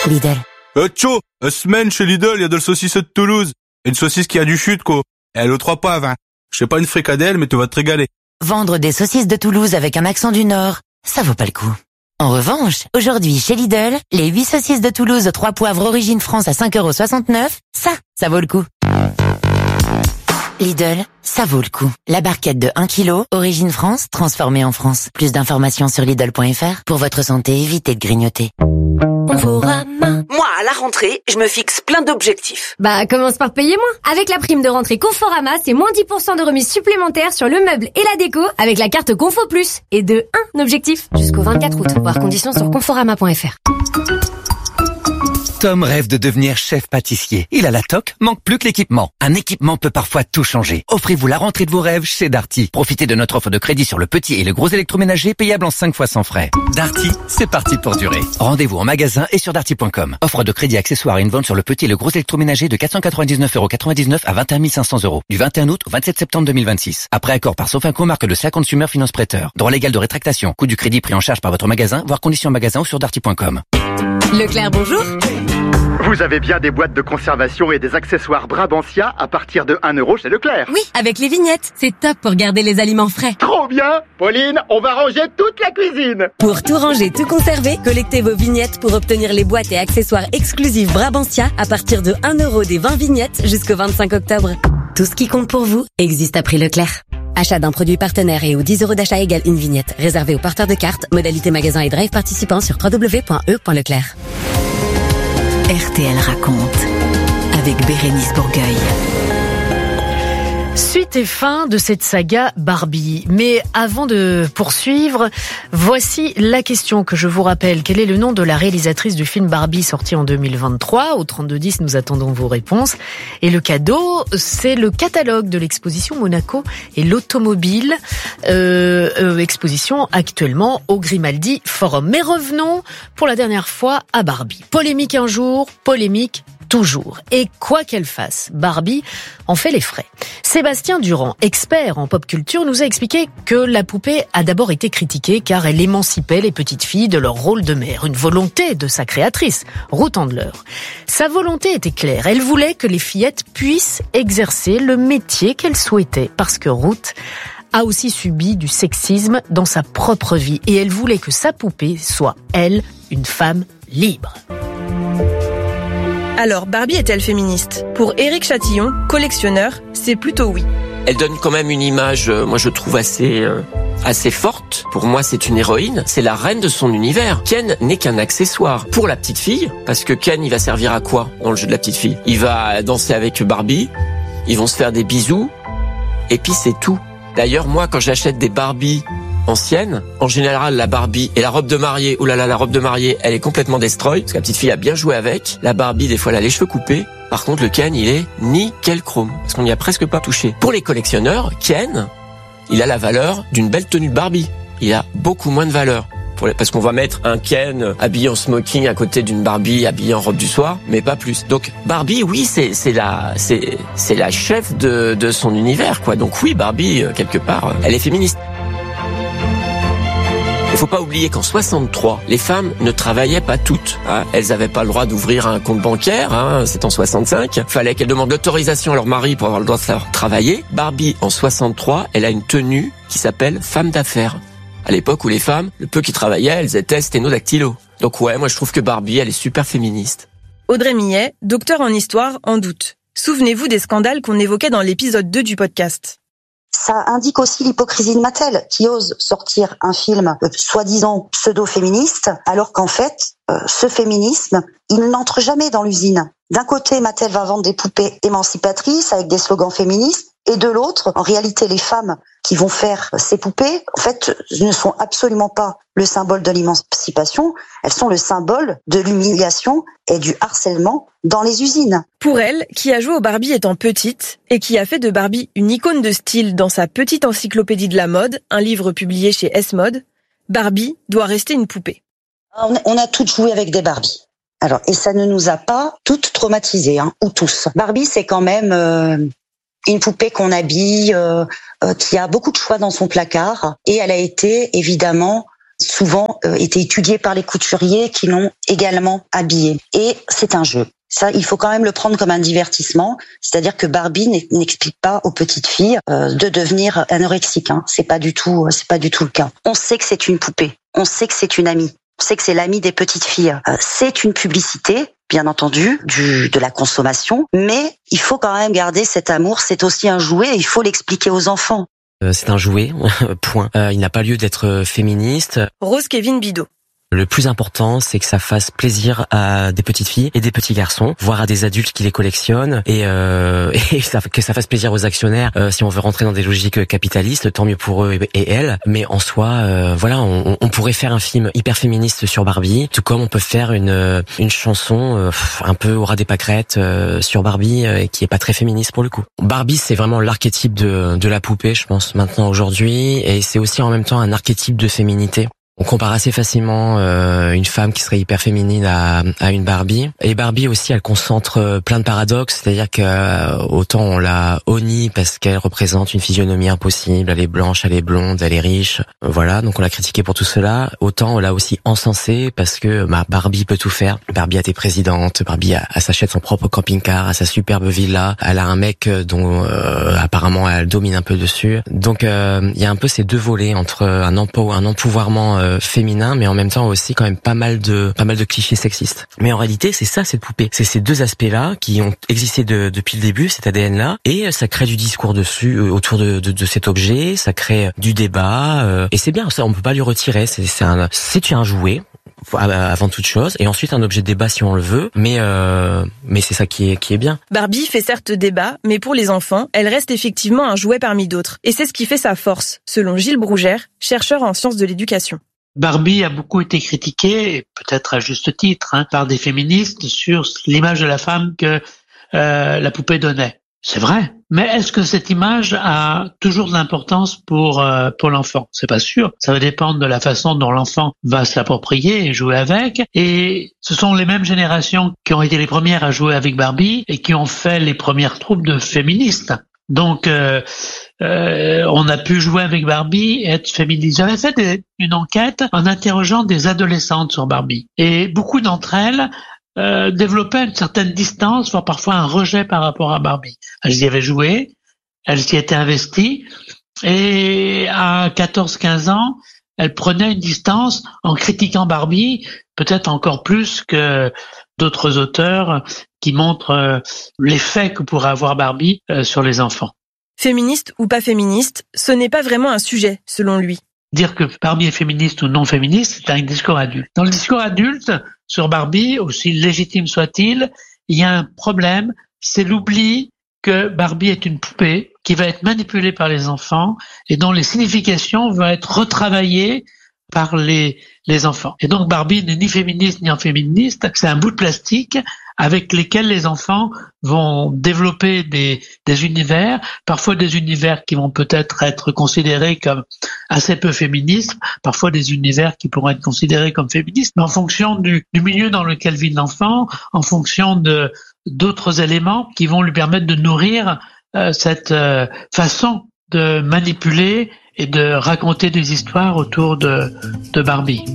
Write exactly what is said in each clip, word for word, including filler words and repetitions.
Lidl. Euh, tcho, euh, semaine chez Lidl, il y a de la saucisse de Toulouse. Une saucisse qui a du chute, quoi. Elle aux trois poivres, hein. Je sais pas une fricadelle, mais tu vas te régaler. Vendre des saucisses de Toulouse avec un accent du Nord, ça vaut pas le coup. En revanche, aujourd'hui, chez Lidl, les huit saucisses de Toulouse trois poivres origine France à cinq euros soixante-neuf, ça, ça vaut le coup. Lidl, ça vaut le coup. La barquette de un kilo, origine France, transformée en France. Plus d'informations sur Lidl point F R. Pour votre santé, évitez de grignoter. Conforama. Moi, à la rentrée, je me fixe plein d'objectifs. Bah, commence par payer moins. Avec la prime de rentrée Conforama, c'est moins dix pour cent de remise supplémentaire sur le meuble et la déco avec la carte Confo Plus. Et de un objectif jusqu'au vingt-quatre août. Voir conditions sur conforama point F R. Tom rêve de devenir chef pâtissier. Il a la toque, manque plus que l'équipement. Un équipement peut parfois tout changer. Offrez-vous la rentrée de vos rêves chez Darty. Profitez de notre offre de crédit sur le petit et le gros électroménager payable en cinq fois sans frais. Darty, c'est parti pour durer. Rendez-vous en magasin et sur darty point com. Offre de crédit accessoire et une vente sur le petit et le gros électroménager de quatre cent quatre-vingt-dix-neuf euros quatre-vingt-dix-neuf à vingt et un mille cinq cents euros. Du vingt et un août au vingt-sept septembre deux mille vingt-six. Après accord par Sofinco, marque de C A Consumer Finance Prêteur. Droit légal de rétractation. Coût du crédit pris en charge par votre magasin, voire conditions en magasin ou sur darty point com. Leclerc, bonjour. Vous avez bien des boîtes de conservation et des accessoires Brabantia à partir de un euro chez Leclerc. Oui, avec les vignettes. C'est top pour garder les aliments frais. Trop bien. Pauline, on va ranger toute la cuisine. Pour tout ranger, tout conserver, collectez vos vignettes pour obtenir les boîtes et accessoires exclusifs Brabantia à partir de un euro des vingt vignettes jusqu'au vingt-cinq octobre. Tout ce qui compte pour vous existe à prix Leclerc. Achat d'un produit partenaire et aux dix euros d'achat égale une vignette. Réservé aux porteurs de cartes, modalité magasin et drive participants sur w w w point e point leclerc. R T L raconte avec Bérénice Bourgueil. Suite et fin de cette saga Barbie. Mais avant de poursuivre, voici la question que je vous rappelle. Quel est le nom de la réalisatrice du film Barbie sorti en deux mille vingt-trois? Au trente-deux dix, nous attendons vos réponses. Et le cadeau, c'est le catalogue de l'exposition Monaco et l'automobile. Euh, euh, exposition actuellement au Grimaldi Forum. Mais revenons pour la dernière fois à Barbie. Polémique un jour, polémique toujours. Et quoi qu'elle fasse, Barbie en fait les frais. Sébastien Durand, expert en pop culture, nous a expliqué que la poupée a d'abord été critiquée car elle émancipait les petites filles de leur rôle de mère. Une volonté de sa créatrice, Ruth Handler. Sa volonté était claire. Elle voulait que les fillettes puissent exercer le métier qu'elles souhaitaient. Parce que Ruth a aussi subi du sexisme dans sa propre vie. Et elle voulait que sa poupée soit, elle, une femme libre. Alors, Barbie est-elle féministe? Pour Éric Chatillon, collectionneur, c'est plutôt oui. Elle donne quand même une image, euh, moi je trouve assez euh, assez forte. Pour moi, c'est une héroïne, c'est la reine de son univers. Ken n'est qu'un accessoire pour la petite fille, parce que Ken, il va servir à quoi dans le jeu de la petite fille? Il va danser avec Barbie, ils vont se faire des bisous, et puis c'est tout. D'ailleurs, moi, quand j'achète des Barbie ancienne, en général la Barbie et la robe de mariée, oh là là, la robe de mariée, elle est complètement destroy, parce que la petite fille a bien joué avec. La Barbie, des fois, elle a les cheveux coupés. Par contre, le Ken, il est nickel chrome, parce qu'on n'y a presque pas touché. Pour les collectionneurs, Ken, il a la valeur d'une belle tenue Barbie. Il a beaucoup moins de valeur. Pour les, parce qu'on va mettre un Ken habillé en smoking à côté d'une Barbie habillée en robe du soir, mais pas plus. Donc Barbie, oui, c'est c'est la c'est c'est la chef de de son univers, quoi. Donc oui, Barbie, quelque part, elle est féministe. Il faut pas oublier qu'en soixante-trois, les femmes ne travaillaient pas toutes. Hein. Elles avaient pas le droit d'ouvrir un compte bancaire, hein. C'est en soixante-cinq. Fallait qu'elles demandent l'autorisation à leur mari pour avoir le droit de faire travailler. Barbie, en soixante-trois, elle a une tenue qui s'appelle femme d'affaires. À l'époque où les femmes, le peu qui travaillaient, elles étaient sténodactylo. Donc ouais, moi je trouve que Barbie, elle est super féministe. Audrey Millet, docteur en histoire, en doute. Souvenez-vous des scandales qu'on évoquait dans l'épisode deux du podcast. Ça indique aussi l'hypocrisie de Mattel, qui ose sortir un film euh, soi-disant pseudo-féministe, alors qu'en fait, euh, ce féminisme, il n'entre jamais dans l'usine. D'un côté, Mattel va vendre des poupées émancipatrices avec des slogans féministes, et de l'autre, en réalité, les femmes qui vont faire ces poupées, en fait, ne sont absolument pas le symbole de l'émancipation, elles sont le symbole de l'humiliation et du harcèlement dans les usines. Pour elle, qui a joué au Barbie étant petite, et qui a fait de Barbie une icône de style dans sa petite encyclopédie de la mode, un livre publié chez S-Mode, Barbie doit rester une poupée. On a toutes joué avec des Barbies. Alors, et ça ne nous a pas toutes traumatisées, hein, ou tous. Barbie, c'est quand même euh, une poupée qu'on habille, euh, euh, qui a beaucoup de choix dans son placard, et elle a été évidemment souvent euh, été étudiée par les couturiers qui l'ont également habillée. Et c'est un jeu. Ça, il faut quand même le prendre comme un divertissement. C'est-à-dire que Barbie n'explique pas aux petites filles euh, de devenir anorexiques. Hein. C'est pas du tout, c'est pas du tout le cas. On sait que c'est une poupée. On sait que c'est une amie. On sait que c'est l'amie des petites filles. Euh, c'est une publicité, bien entendu, du, de la consommation. Mais il faut quand même garder cet amour. C'est aussi un jouet. Et il faut l'expliquer aux enfants. Euh, c'est un jouet, point. Euh, il n'a pas lieu d'être féministe. Rose Kevin Bidot. Le plus important, c'est que ça fasse plaisir à des petites filles et des petits garçons, voire à des adultes qui les collectionnent, et, euh, et ça, que ça fasse plaisir aux actionnaires. Euh, si on veut rentrer dans des logiques capitalistes, tant mieux pour eux et, et elles. Mais en soi, euh, voilà, on, on pourrait faire un film hyper féministe sur Barbie, tout comme on peut faire une une chanson euh, un peu au ras des pâquerettes euh, sur Barbie, euh, qui est pas très féministe pour le coup. Barbie, c'est vraiment l'archétype de de la poupée, je pense, maintenant aujourd'hui, et c'est aussi en même temps un archétype de féminité. On compare assez facilement euh, une femme qui serait hyper féminine à, à une Barbie. Et Barbie aussi, elle concentre plein de paradoxes, c'est-à-dire que euh, autant on la honnie parce qu'elle représente une physionomie impossible, elle est blanche, elle est blonde, elle est riche, voilà, donc on l'a critiquée pour tout cela. Autant on l'a aussi encensée parce que bah, Barbie peut tout faire. Barbie a été présidente, Barbie a, a s'achète son propre camping-car, a sa superbe villa, elle a un mec dont euh, apparemment elle domine un peu dessus. Donc il euh, y a un peu ces deux volets entre un, empo- un empouvoirment euh, féminin, mais en même temps aussi quand même pas mal de pas mal de clichés sexistes. Mais en réalité, c'est ça cette poupée. C'est ces deux aspects-là qui ont existé de, depuis le début, cet A D N-là, et ça crée du discours dessus euh, autour de, de, de cet objet, ça crée du débat, euh, et c'est bien. Ça, on peut pas lui retirer. C'est, c'est un c'est un jouet avant toute chose, et ensuite un objet de débat si on le veut, mais euh, mais c'est ça qui est qui est bien. Barbie fait certes débat, mais pour les enfants, elle reste effectivement un jouet parmi d'autres, et c'est ce qui fait sa force, selon Gilles Brougère, chercheur en sciences de l'éducation. Barbie a beaucoup été critiquée, et peut-être à juste titre, hein, par des féministes sur l'image de la femme que euh, la poupée donnait. C'est vrai. Mais est-ce que cette image a toujours de l'importance pour euh, pour l'enfant ? C'est pas sûr. Ça va dépendre de la façon dont l'enfant va s'approprier et jouer avec. Et ce sont les mêmes générations qui ont été les premières à jouer avec Barbie et qui ont fait les premières troupes de féministes. Donc, euh, euh, on a pu jouer avec Barbie et être féministe. J'avais fait des, une enquête en interrogeant des adolescentes sur Barbie. Et beaucoup d'entre elles euh, développaient une certaine distance, voire parfois un rejet par rapport à Barbie. Elles y avaient joué, elles s'y étaient investies, et à quatorze quinze ans, elles prenaient une distance en critiquant Barbie, peut-être encore plus que d'autres auteurs qui montrent euh, l'effet que pourrait avoir Barbie euh, sur les enfants. Féministe ou pas féministe, ce n'est pas vraiment un sujet, selon lui. Dire que Barbie est féministe ou non féministe, c'est un discours adulte. Dans le discours adulte, sur Barbie, aussi légitime soit-il, il y a un problème, c'est l'oubli que Barbie est une poupée qui va être manipulée par les enfants et dont les significations vont être retravaillées par les, les enfants. Et donc Barbie n'est ni féministe ni féministe, c'est un bout de plastique avec lesquels les enfants vont développer des, des univers, parfois des univers qui vont peut-être être considérés comme assez peu féministes, parfois des univers qui pourront être considérés comme féministes, mais en fonction du, du milieu dans lequel vit l'enfant, en fonction de d'autres éléments qui vont lui permettre de nourrir euh, cette euh, façon de manipuler et de raconter des histoires autour de, de Barbie.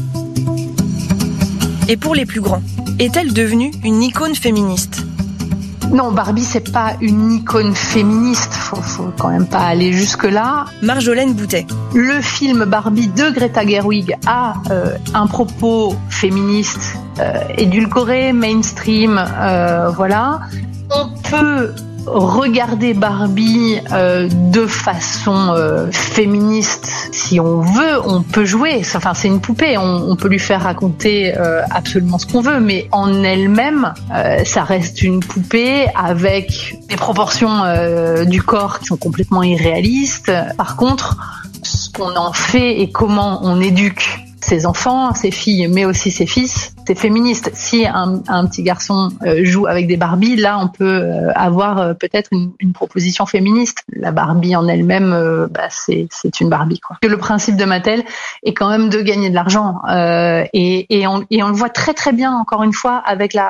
Et pour les plus grands, est-elle devenue une icône féministe ? Non, Barbie, c'est pas une icône féministe. Faut, faut quand même pas aller jusque-là. Marjolaine Boutet. Le film Barbie de Greta Gerwig a euh, un propos féministe, euh, édulcoré, mainstream, euh, voilà. On peut regarder Barbie euh, de façon euh, féministe si on veut, on peut jouer, enfin c'est une poupée, on, on peut lui faire raconter euh, absolument ce qu'on veut, mais en elle-même euh, ça reste une poupée avec des proportions euh, du corps qui sont complètement irréalistes. Par contre, ce qu'on en fait et comment on éduque ses enfants, ses filles, mais aussi ses fils, c'est féministe. Si un, un petit garçon euh, joue avec des Barbies, là, on peut euh, avoir euh, peut-être une, une proposition féministe. La Barbie en elle-même, euh, bah, c'est, c'est une Barbie, quoi. Que le principe de Mattel est quand même de gagner de l'argent, euh, et, et, on, et on le voit très très bien, encore une fois, avec la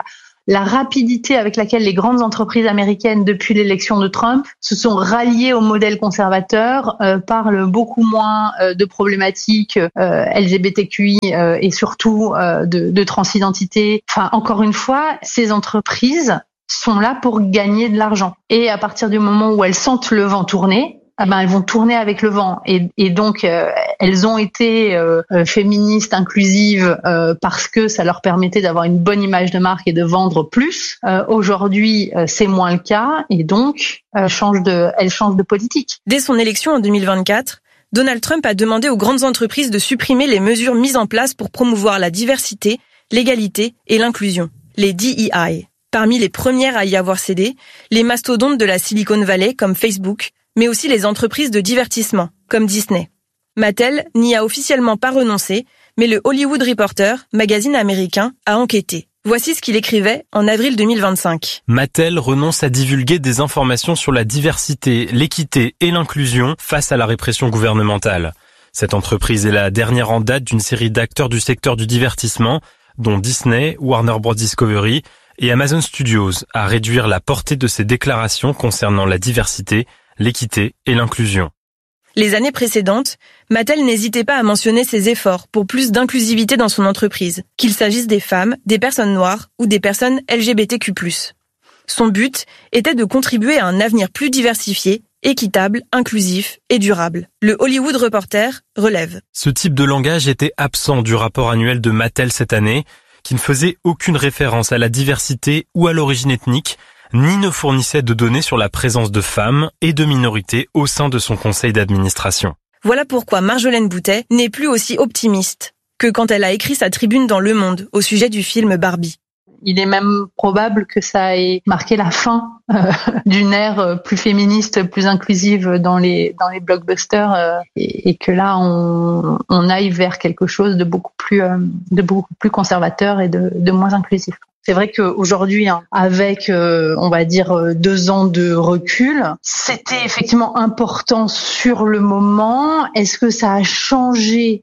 la rapidité avec laquelle les grandes entreprises américaines, depuis l'élection de Trump, se sont ralliées au modèle conservateur, euh, parlent beaucoup moins euh, de problématiques euh, L G B T Q I euh, et surtout euh, de, de transidentité. Enfin, encore une fois, ces entreprises sont là pour gagner de l'argent. Et à partir du moment où elles sentent le vent tourner, ah ben elles vont tourner avec le vent et, et donc euh, elles ont été euh, féministes, inclusives euh, parce que ça leur permettait d'avoir une bonne image de marque et de vendre plus. Euh, aujourd'hui, euh, c'est moins le cas et donc euh, change de, elles changent de politique. Dès son élection en deux mille vingt-quatre, Donald Trump a demandé aux grandes entreprises de supprimer les mesures mises en place pour promouvoir la diversité, l'égalité et l'inclusion, les D E I. Parmi les premières à y avoir cédé, les mastodontes de la Silicon Valley comme Facebook, mais aussi les entreprises de divertissement, comme Disney. Mattel n'y a officiellement pas renoncé, mais le Hollywood Reporter, magazine américain, a enquêté. Voici ce qu'il écrivait en avril deux mille vingt-cinq. Mattel renonce à divulguer des informations sur la diversité, l'équité et l'inclusion face à la répression gouvernementale. Cette entreprise est la dernière en date d'une série d'acteurs du secteur du divertissement, dont Disney, Warner Bros. Discovery et Amazon Studios, à réduire la portée de ses déclarations concernant la diversité, l'équité et l'inclusion. Les années précédentes, Mattel n'hésitait pas à mentionner ses efforts pour plus d'inclusivité dans son entreprise, qu'il s'agisse des femmes, des personnes noires ou des personnes L G B T Q plus. Son but était de contribuer à un avenir plus diversifié, équitable, inclusif et durable. Le Hollywood Reporter relève. Ce type de langage était absent du rapport annuel de Mattel cette année, qui ne faisait aucune référence à la diversité ou à l'origine ethnique, ni ne fournissait de données sur la présence de femmes et de minorités au sein de son conseil d'administration. Voilà pourquoi Marjolaine Boutet n'est plus aussi optimiste que quand elle a écrit sa tribune dans Le Monde au sujet du film Barbie. Il est même probable que ça ait marqué la fin euh, d'une ère plus féministe, plus inclusive dans les dans les blockbusters euh, et, et que là on, on aille vers quelque chose de beaucoup plus euh, de beaucoup plus conservateur et de, de moins inclusif. C'est vrai qu'aujourd'hui, hein, avec, euh, on va dire, deux ans de recul, c'était effectivement important sur le moment. Est-ce que ça a changé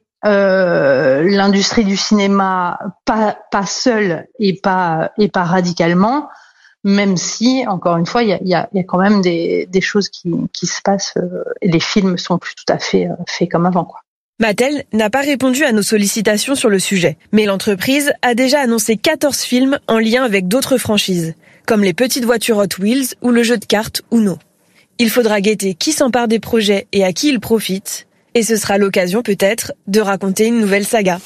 euh, l'industrie du cinéma, pas pas seule et pas et pas radicalement, même si, encore une fois, il y a, y a, y a quand même des, des choses qui, qui se passent euh, et les films sont plus tout à fait euh, faits comme avant, quoi. Mattel n'a pas répondu à nos sollicitations sur le sujet, mais l'entreprise a déjà annoncé quatorze films en lien avec d'autres franchises, comme les petites voitures Hot Wheels ou le jeu de cartes Uno. Il faudra guetter qui s'empare des projets et à qui ils profitent, et ce sera l'occasion peut-être de raconter une nouvelle saga.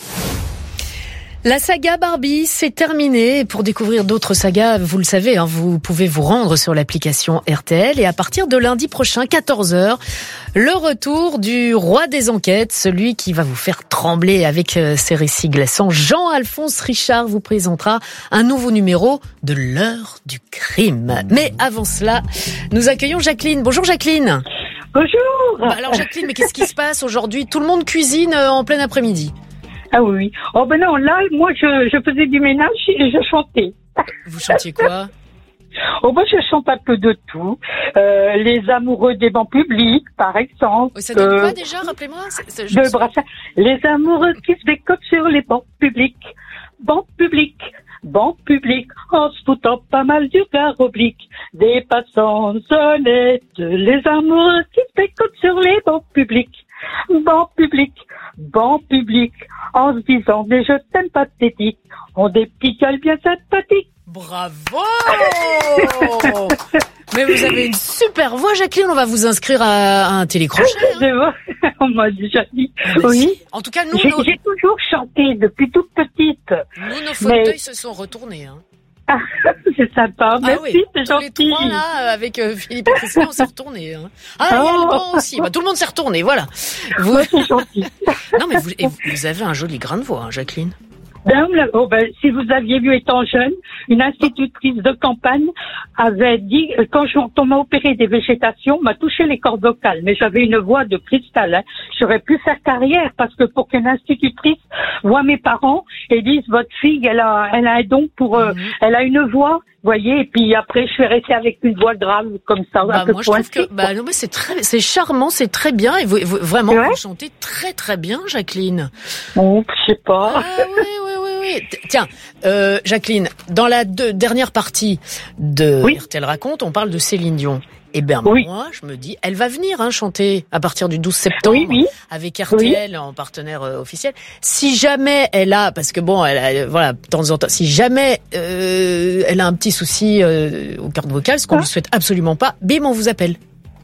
La saga Barbie, c'est terminé. Et pour découvrir d'autres sagas, vous le savez, hein, vous pouvez vous rendre sur l'application R T L. Et à partir de lundi prochain, quatorze heures, le retour du roi des enquêtes, celui qui va vous faire trembler avec ses récits glaçants. Jean-Alphonse Richard vous présentera un nouveau numéro de l'heure du crime. Mais avant cela, nous accueillons Jacqueline. Bonjour Jacqueline. Bonjour. Bah alors Jacqueline, mais qu'est-ce qui se passe aujourd'hui? Tout le monde cuisine en plein après-midi. Ah oui. Oh ben non, là, moi, je, je faisais du ménage et je chantais. Vous chantiez quoi? Oh ben, je chante un peu de tout. Euh, les amoureux des bancs publics, par exemple. Ça donne quoi déjà? Rappelez-moi. C'est, c'est, de Brassens. Les amoureux qui se décotent sur les bancs publics. Bancs publics. Bancs publics. En se foutant pas mal du regard oblique. Des passants honnêtes. Les amoureux qui se décotent sur les bancs publics. Banc public, banc public, en se disant des je t'aime pathétiques, on des picoles bien sympathiques. Bravo. Mais vous avez une super voix, Jacqueline, on va vous inscrire à, à un télécrochet. Hein. On m'a déjà dit, ah ben oui. Si. En tout cas, nous, j'ai, nos... j'ai toujours chanté depuis toute petite. Nous, nos fauteuils mais... se sont retournés, hein. Ah, c'est sympa, merci, ah oui, c'est tous gentil. Les trois, là, avec euh, Philippe et Christine, on s'est retournés. Hein. Ah, oh. Et Alban aussi. Bah, tout le monde s'est retourné, voilà. Vous... Ouais, c'est gentil. Non, mais vous, et vous, vous avez un joli grain de voix, hein, Jacqueline. Ben, oh, ben, si vous aviez vu étant jeune, une institutrice de campagne avait dit, quand on m'a opéré des végétations, m'a touché les cordes vocales, mais j'avais une voix de cristal, hein. J'aurais pu faire carrière, parce que pour qu'une institutrice voit mes parents et dise, votre fille, elle a, elle a un don pour, euh, mm-hmm. elle a une voix, voyez, et puis après, je vais rester avec une voix grave, comme ça, bah, un peu moi, je trouve que, bah, non, mais c'est très, c'est charmant, c'est très bien, et vous, vous vraiment, ouais. Vous chantez très, très bien, Jacqueline. Bon, je sais pas. Ah, oui, oui, oui, oui. Tiens, euh, Jacqueline, dans la deux, dernière partie de Oui. R T L Raconte, on parle de Céline Dion. Eh ben Oui. moi, je me dis, elle va venir hein, chanter à partir du douze septembre Oui, oui. avec R T L en partenaire euh, officiel. Si jamais elle a, parce que bon, elle a, voilà, de temps en temps, si jamais euh, elle a un petit souci euh, aux cordes vocales, ce qu'on Ah. lui souhaite absolument pas, bim, on vous appelle.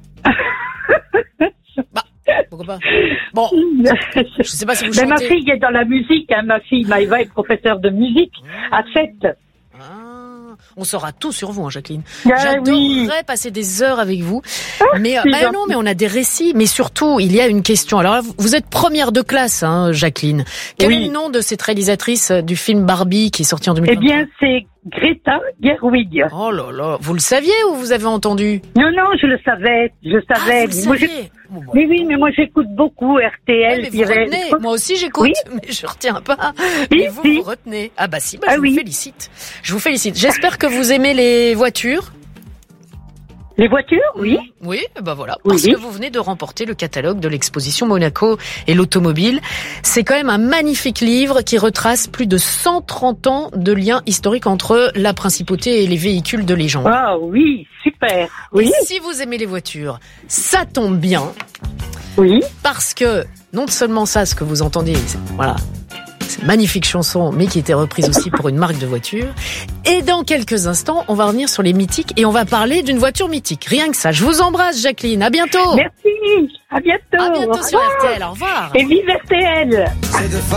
Bah, pourquoi pas. Bon, je sais pas si vous Mais chantez. ma fille est dans la musique, hein. Ma fille Maïva est professeure de musique à sept. On saura tout sur vous, hein, Jacqueline. Ah, J'adorerais oui. passer des heures avec vous. Mais euh, c'est bah gentil. non, mais on a des récits. Mais surtout, il y a une question. Alors là, vous- vous êtes première de classe, hein, Jacqueline. Quel Oui. est le nom de cette réalisatrice euh, du film Barbie qui est sorti en deux mille Eh vingt-trois? bien, c'est Greta Gerwig. Oh là là, vous le saviez ou vous avez entendu? Non, non, je le savais, je savais. Ah, vous le Moi, j'ai- saviez. Bon, bah, Oui, oui, mais moi j'écoute beaucoup R T L. ouais, mais je vous dirais. retenez. Moi aussi j'écoute, Oui. mais je retiens pas. Oui, Mais vous, si. vous retenez. Ah bah si, bah, Ah je oui. vous félicite. Je vous félicite. J'espère que vous aimez les voitures. Les voitures, oui. Oui, bah voilà, Oui. parce que vous venez de remporter le catalogue de l'exposition Monaco et l'automobile. C'est quand même un magnifique livre qui retrace plus de cent trente ans de liens historiques entre la principauté et les véhicules de légende. Ah oui, super. Oui. Et si vous aimez les voitures, ça tombe bien. Oui. Parce que non seulement ça, ce que vous entendez, c'est- voilà, c'est une magnifique chanson, mais qui était reprise aussi pour une marque de voiture. Et dans quelques instants, on va revenir sur les mythiques et on va parler d'une voiture mythique. Rien que ça. Je vous embrasse, Jacqueline. À bientôt. Merci. À bientôt. À bientôt Au sur revoir. R T L. Au revoir. Et vive R T L.